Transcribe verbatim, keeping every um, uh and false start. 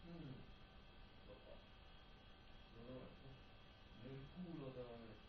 Mm, lo fa. Non lo metto. Nel culo te lo metto.